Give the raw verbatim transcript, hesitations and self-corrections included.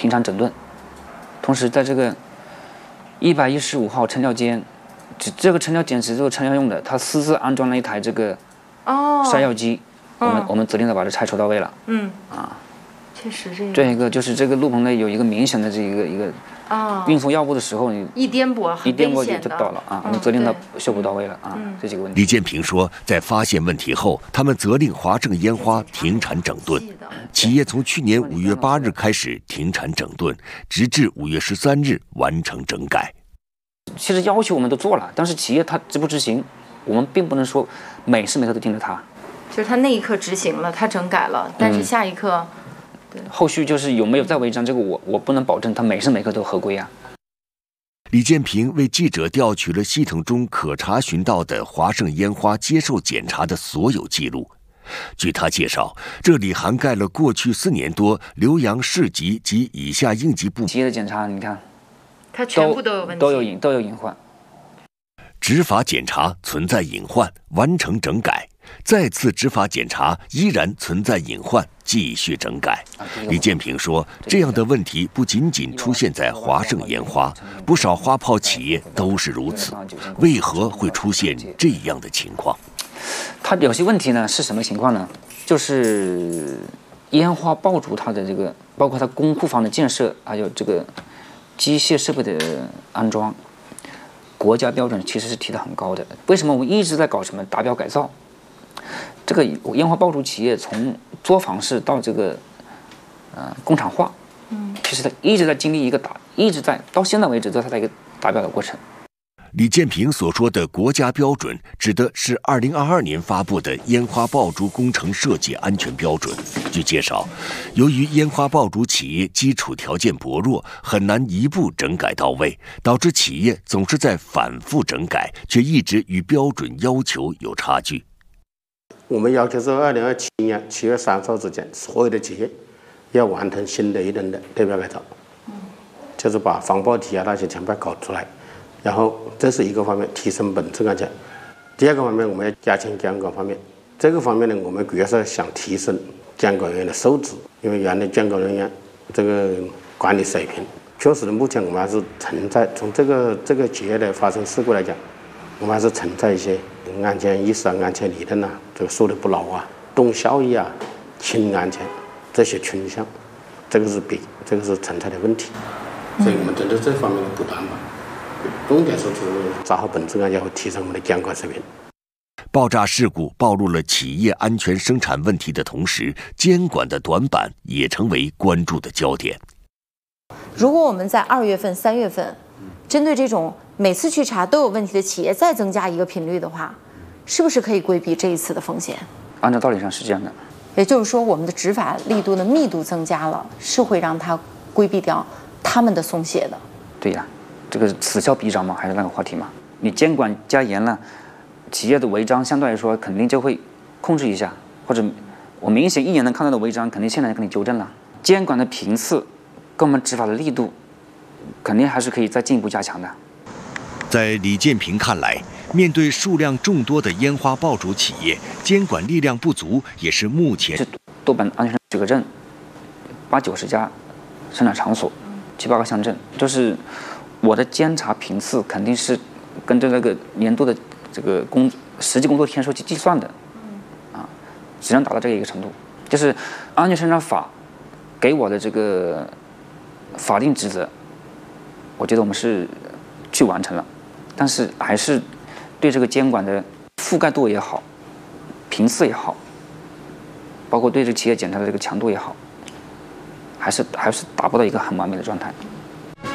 停产整顿。同时，在这个一百一十五号成料间，这这个成料间是这个成料用的，它私自安装了一台这个筛药机，哦、我们、嗯、我们责令的把它拆除到位了。 嗯啊， 确实这个。 这一个就是这个路棚内有一个明显的这一个一个。 啊， 运送药物的时候，你一颠簸， 一颠簸就就倒了啊！我们责令他修补到位了啊！ 嗯、 这几个问题。 李建平说，在发现问题后，他们责令华盛烟花停产整顿。企业从去年五月八日开始停产整顿，直至五月十三日完成整改。 其实要求我们都做了，但是企业他执不执行，我们并不能说每时每刻都盯着他。 就是他那一刻执行了，他整改了，但是下一刻。嗯后续就是有没有再违章，这个我我不能保证他每时每刻都合规啊。 李建平为记者调取了系统中可查询到的华盛烟花接受检查的所有记录。据他介绍，这里涵盖了过去四年多浏阳市级及以下应急部企业的检查，你看， 它全部都有问题， 都有隐都有隐患。 执法检查存在隐患，完成整改。再次执法检查依然存在隐患，继续整改。李建平说，这样的问题不仅仅出现在华盛烟花，不少花炮企业都是如此。为何会出现这样的情况？ 它有些问题呢是什么情况呢？就是烟花爆竹它的这个，包括它工库房的建设，还有这个机械设备的安装，国家标准其实是提得很高的。为什么我们一直在搞什么达标改造？这个烟花爆竹企业从作坊式到这个呃工厂化，嗯，其实它一直在经历一个达，一直在到现在为止都是它的一个达标的过程。 李建平所说的国家标准，指的是二零二二年发布的烟花爆竹工程设计安全标准。据介绍，由于烟花爆竹企业基础条件薄弱，很难一步整改到位，导致企业总是在反复整改，却一直与标准要求有差距。 我们要求是二零二七年七月三十号之前，所有的企业要完成新的一轮的对标改造，嗯，就是把防爆体啊那些全部搞出来。然后这是一个方面，提升本质安全。第二个方面，我们要加强监管方面。这个方面呢，我们主要是想提升监管人员的素质，因为原来监管人员这个管理水平，确实目前我们还是存在从这个这个企业的发生事故来讲，我们还是存在一些安全意识啊、安全理论啊，这个说的不牢啊、重效益啊、轻安全这些倾向，这个是比这个是存在的问题。所以我们针对这方面的不断吧。重点是抓好本质安全和提升我们的监管水平。 爆炸事故暴露了企业安全生产问题的同时，监管的短板也成为关注的焦点。 如果我们在二月份、三月份，针对这种每次去查都有问题的企业再增加一个频率的话，是不是可以规避这一次的风险？ 按照道理上是这样的。 也就是说，我们的执法力度的密度增加了，是会让它规避掉他们的松懈的。 对呀。这个此消彼长嘛，还是那个话题嘛。你监管加严了，企业的违章相对来说肯定就会控制一下，或者我明显一眼能看到的违章，肯定现在给你纠正了。监管的频次跟我们执法的力度，肯定还是可以再进一步加强的。 在李建平看来，面对数量众多的烟花爆竹企业，监管力量不足也是目前。 是多本安全许可证，八九十家生产场所，七八个乡镇，就是。我的监察频次肯定是跟着那个年度的这个工实际工作天数去计算的，啊，只能达到这个一个程度。就是安全生产法给我的这个法定职责，我觉得我们是去完成了，但是还是对这个监管的覆盖度也好，频次也好，包括对这个企业检查的这个强度也好，还是还是达不到一个很完美的状态。